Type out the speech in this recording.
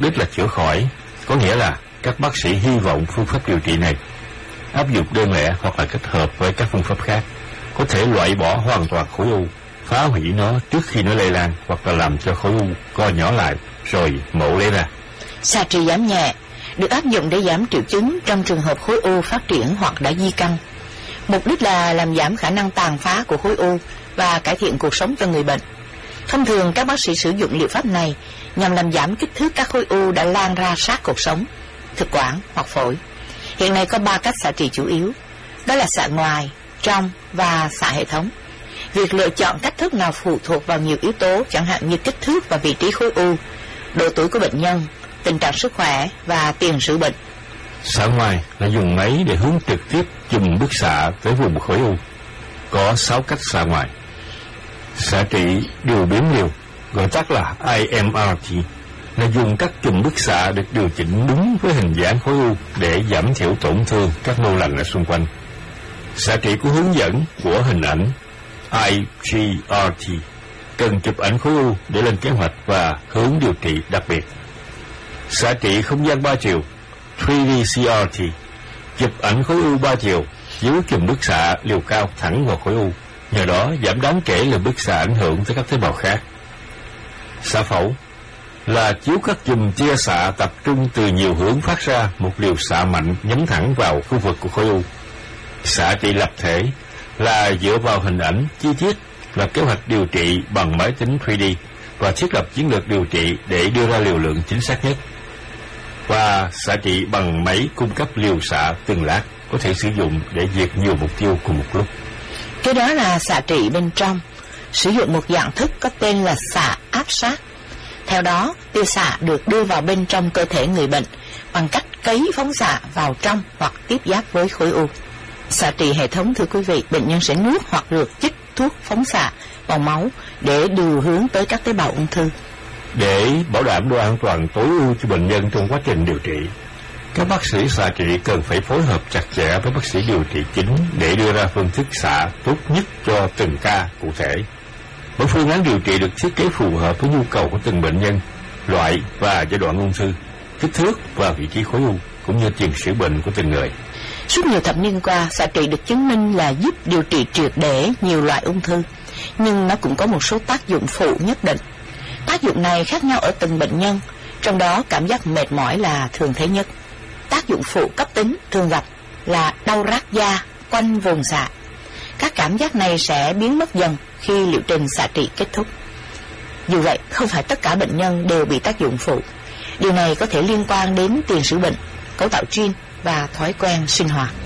đích là chữa khỏi, có nghĩa là các bác sĩ hy vọng phương pháp điều trị này áp dụng đơn lẻ hoặc là kết hợp với các phương pháp khác có thể loại bỏ hoàn toàn khối u, phá hủy nó trước khi nó lây lan, hoặc là làm cho khối u co nhỏ lại rồi mổ lấy ra. Xạ trị giảm nhẹ được áp dụng để giảm triệu chứng trong trường hợp khối u phát triển hoặc đã di căn. Mục đích là làm giảm khả năng tàn phá của khối u và cải thiện cuộc sống cho người bệnh. Thông thường các bác sĩ sử dụng liệu pháp này nhằm làm giảm kích thước các khối u đã lan ra sát cột sống, thực quản hoặc phổi. Hiện nay có 3 cách xạ trị chủ yếu, đó là xạ ngoài, trong và xạ hệ thống. Việc lựa chọn cách thức nào phụ thuộc vào nhiều yếu tố, chẳng hạn như kích thước và vị trí khối u, độ tuổi của bệnh nhân, tình trạng sức khỏe và tiền sử bệnh. Xạ ngoài là dùng máy để hướng trực tiếp chùm bức xạ tới vùng khối u. Có 6 cách xạ ngoài. Xạ trị điều biến liều, gọi tắt là IMRT, là dùng các chùm bức xạ được điều chỉnh đúng với hình dáng khối u để giảm thiểu tổn thương các mô lành ở xung quanh. Xạ trị có hướng dẫn của hình ảnh IGRT, cần chụp ảnh khối u để lên kế hoạch và hướng điều trị đặc biệt. Xạ trị không gian 3 chiều 3D CRT, chụp ảnh khối u 3 chiều chiếu chùm bức xạ liều cao thẳng vào khối u, nhờ đó giảm đáng kể lượng bức xạ ảnh hưởng tới các tế bào khác. Xạ phẫu là chiếu các chùm tia xạ tập trung từ nhiều hướng phát ra một liều xạ mạnh nhắm thẳng vào khu vực của khối u. Xạ trị lập thể là dựa vào hình ảnh chi tiết, là kế hoạch điều trị bằng máy tính 3D và thiết lập chiến lược điều trị để đưa ra liều lượng chính xác nhất. Và xạ trị bằng máy cung cấp liều xạ từng lát, có thể sử dụng để diệt nhiều mục tiêu cùng một lúc. Cái đó là xạ trị bên trong, sử dụng một dạng thức có tên là xạ áp sát. Theo đó, tia xạ được đưa vào bên trong cơ thể người bệnh bằng cách cấy phóng xạ vào trong hoặc tiếp giáp với khối u. Xạ trị hệ thống, thưa quý vị, bệnh nhân sẽ nuốt hoặc được chích thuốc phóng xạ vào máu để điều hướng tới các tế bào ung thư. Để bảo đảm độ an toàn tối ưu cho bệnh nhân trong quá trình điều trị, các bác sĩ xạ trị cần phải phối hợp chặt chẽ với bác sĩ điều trị chính để đưa ra phương thức xạ tốt nhất cho từng ca cụ thể. Mỗi phương án điều trị được thiết kế phù hợp với nhu cầu của từng bệnh nhân, loại và giai đoạn ung thư, kích thước và vị trí khối u, cũng như tiền sử bệnh của từng người. Suốt nhiều thập niên qua, xạ trị được chứng minh là giúp điều trị triệt để nhiều loại ung thư, nhưng nó cũng có một số tác dụng phụ nhất định. Tác dụng này khác nhau ở từng bệnh nhân, trong đó cảm giác mệt mỏi là thường thấy nhất. Tác dụng phụ cấp tính thường gặp là đau rát da quanh vùng xạ. Các cảm giác này sẽ biến mất dần khi liệu trình xạ trị kết thúc. Dù vậy, không phải tất cả bệnh nhân đều bị tác dụng phụ. Điều này có thể liên quan đến tiền sử bệnh, cấu tạo gene và thói quen sinh hoạt.